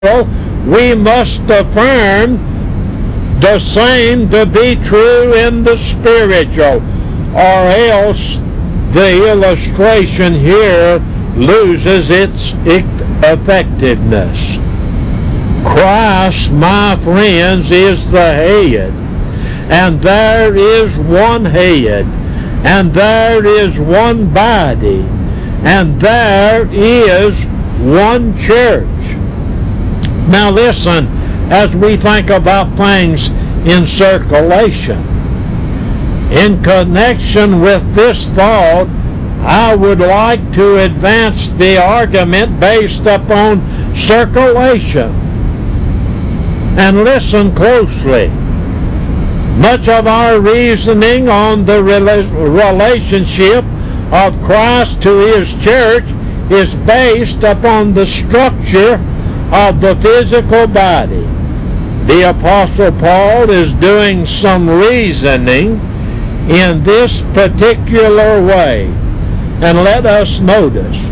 we must affirm the same to be true in the spiritual, or else the illustration here loses its effectiveness. Christ, my friends, is the head, and there is one head, and there is one body, and there is one church. Now listen, as we think about things in circulation, in connection with this thought, I would like to advance the argument based upon circulation. And listen closely. Much of our reasoning on the relationship of Christ to His church is based upon the structure of the physical body. The Apostle Paul is doing some reasoning in this particular way. And let us notice.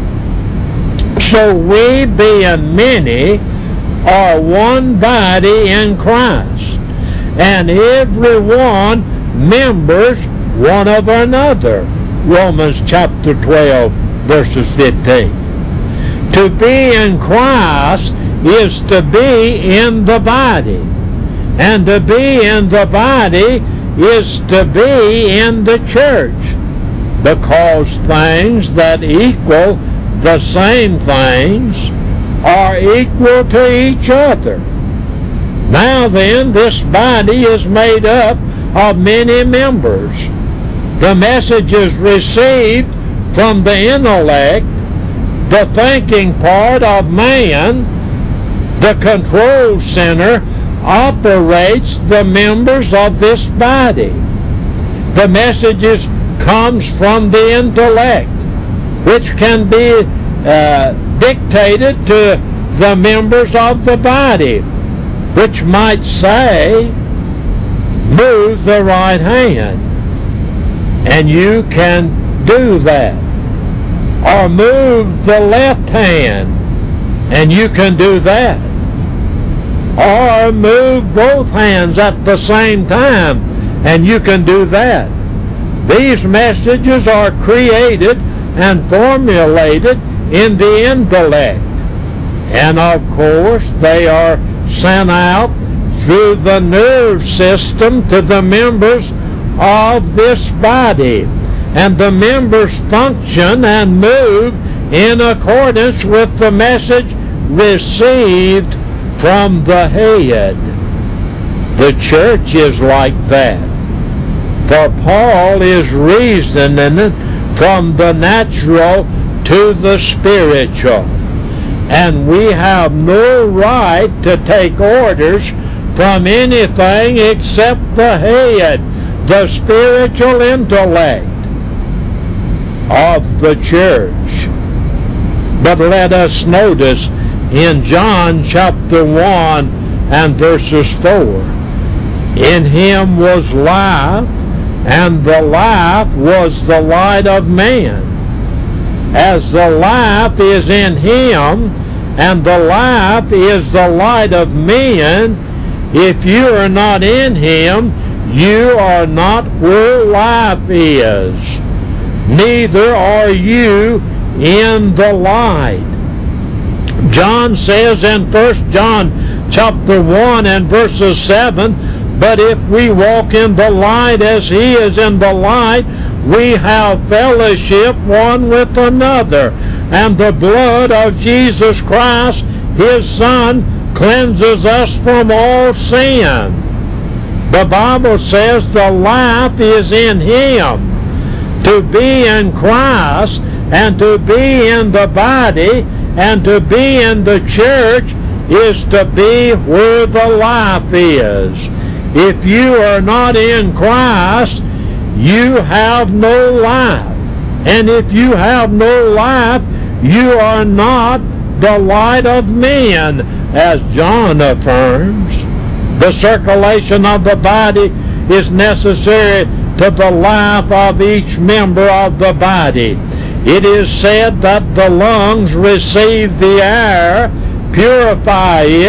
So we, being many, are one body in Christ, and every one members one of another. Romans chapter 12, verses 15. To be in Christ is to be in the body, and to be in the body is to be in the church, because things that equal the same things are equal to each other. Now then, this body is made up of many members. The messages received from the intellect, the thinking part of man, the control center, operates the members of this body. The messages comes from the intellect, which can be dictated to the members of the body, which might say, move the right hand, and you can do that. Or move the left hand, and you can do that. Or move both hands at the same time, and you can do that. These messages are created and formulated in the intellect. And of course, they are sent out through the nerve system to the members of this body. And the members function and move in accordance with the message received from the head. The church is like that. For Paul is reasoning from the natural to the spiritual. And we have no right to take orders from anything except the head, the spiritual intellect of the church. But let us notice in John chapter 1 and verses 4, in him was life, and the life was the light of man. As the life is in him, and the life is the light of men, if you are not in him, you are not where life is, neither are you in the light. John says in 1 John chapter 1 and verses 7, but if we walk in the light as he is in the light, we have fellowship one with another, and the blood of Jesus Christ, his Son, cleanses us from all sin. The Bible says the life is in him. To be in Christ and to be in the body and to be in the church is to be where the life is. If you are not in Christ, you have no life. And if you have no life, you are not the light of men, as John affirms. The circulation of the body is necessary to the life of each member of the body. It is said that the lungs receive the air, purify